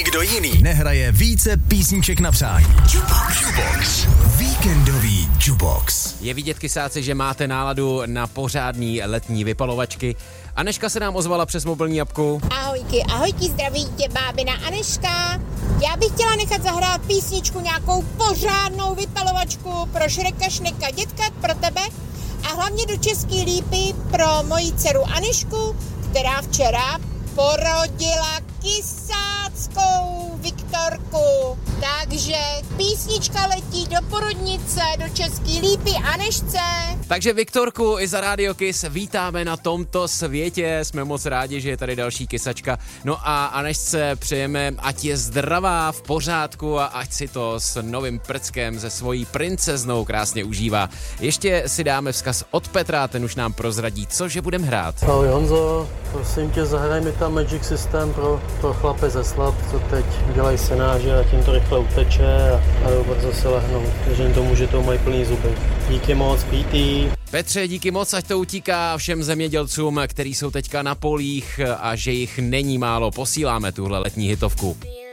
nikdo jiný nehraje více písniček na přání. Jubox. Víkendový Jubox. Je vidět, kysáci, že máte náladu na pořádný letní vypalovačky. Aneška se nám ozvala přes mobilní apku. Ahojky, zdraví tě bábina Aneška. Já bych chtěla nechat zahrát písničku, nějakou pořádnou vypalovačku pro Šreka, Šneka, dětka, pro tebe a hlavně do Český Lípy pro moji dceru Anešku, která včera porodila kysáckou Viktorku. Takže písnička letí do porodnice, do Český Lípy Anešce. Takže Viktorku i za Radio Kiss vítáme na tomto světě. Jsme moc rádi, že je tady další kysačka. No a Anešce přejeme, ať je zdravá, v pořádku a ať si to s novým prckem se svojí princeznou krásně užívá. Ještě si dáme vzkaz od Petra, ten už nám prozradí, cože budem hrát. Ahoj Honzo, prosím tě, zahraj mi tam Magic System pro chlapy ze Slab, co teď dělají senáže a tím to rychle uteče a jdou brzo se lehnout. Věřím tomu, že to mají plný zuby. Díky moc, pítý. Petře, díky moc, ať to utíká všem zemědělcům, kteří jsou teďka na polích a že jich není málo. Posíláme tuhle letní hitovku.